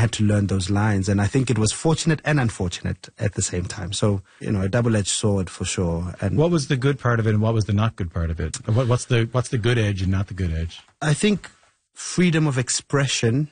had to learn those lines. And I think it was fortunate and unfortunate at the same time. So, a double-edged sword for sure. And what was the good part of it and what was the not good part of it? What's the good edge and not the good edge? I think freedom of expression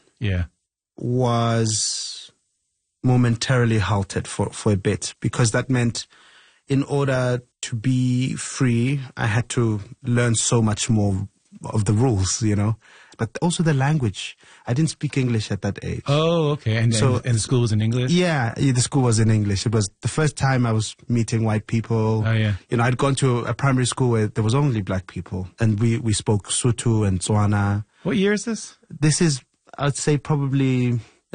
was momentarily halted for a bit, because that meant in order to be free, I had to learn so much more of the rules, but also the language. I didn't speak English at that age. Oh, okay. And the school was in English? Yeah, the school was in English. It was the first time I was meeting white people. Oh, yeah. I'd gone to a primary school where there was only black people, and we spoke Sotho and Tswana. What year is this? This is, I'd say, probably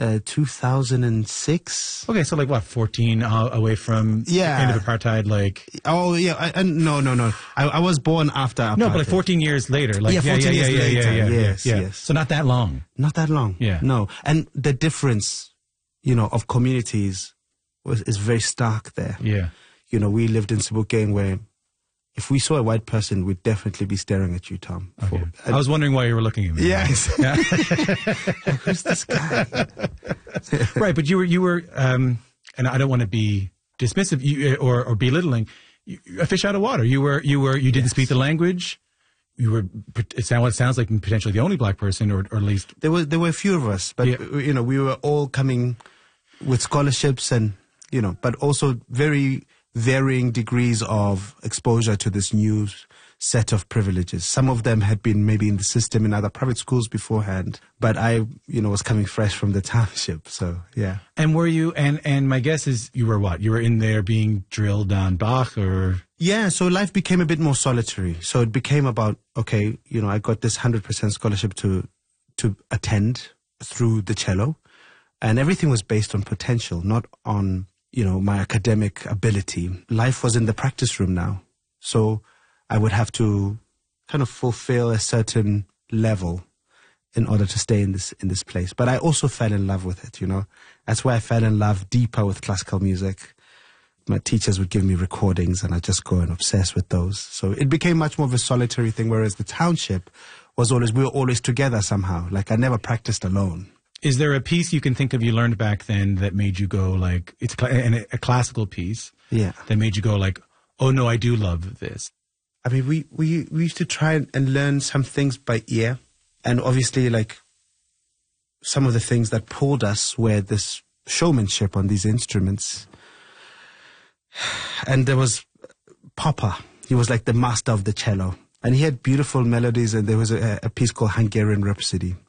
2006. Okay, so 14 away from the end of apartheid, Oh, yeah. No. I was born after apartheid. No, but 14 years later. 14 years later. Yes. So not that long. Not that long. Yeah. No. And the difference, of communities is very stark there. Yeah. We lived in Sebokeng where if we saw a white person, we'd definitely be staring at you, Tom. Okay. I was wondering why you were looking at me. Yes. Yeah. Who's this guy? Right, but you were, and I don't want to be dismissive or belittling. A fish out of water. You didn't speak the language. It sounds like potentially the only black person, or at least there were a few of us, but we were all coming with scholarships and but also very varying degrees of exposure to this new set of privileges. Some of them had been maybe in the system in other private schools beforehand, but I, was coming fresh from the township. So, yeah. And were you, and my guess is you were what? You were in there being drilled on Bach or? Yeah, so life became a bit more solitary. So it became about, okay, I got this 100% scholarship to attend through the cello, and everything was based on potential, not on my academic ability. Life was in the practice room now. So I would have to kind of fulfill a certain level in order to stay in this place. But I also fell in love with it, That's why I fell in love deeper with classical music. My teachers would give me recordings and I'd just go and obsess with those. So it became much more of a solitary thing, whereas the township we were always together somehow. I never practiced alone. Is there a piece you can think of you learned back then that made you go it's a classical piece? Yeah. That made you go oh no, I do love this. I mean, we used to try and learn some things by ear, and obviously some of the things that pulled us were this showmanship on these instruments. And there was Papa. He was the master of the cello, and he had beautiful melodies, and there was a piece called Hungarian Rhapsody.